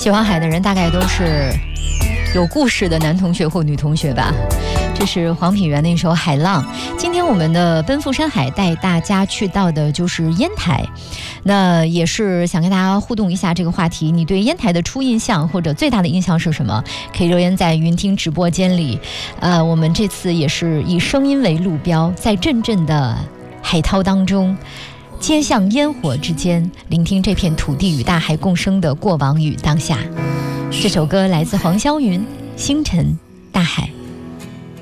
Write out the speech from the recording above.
喜欢海的人大概都是有故事的男同学或女同学吧。这是黄品源的一首《海浪》。今天我们的奔赴山海带大家去到的就是烟台，那也是想跟大家互动一下这个话题，你对烟台的初印象或者最大的印象是什么？可以留言在云听直播间里。我们这次也是以声音为路标，在阵阵的海涛当中，街巷烟火之间，聆听这片土地与大海共生的过往与当下。这首歌来自黄霄云，星辰大海。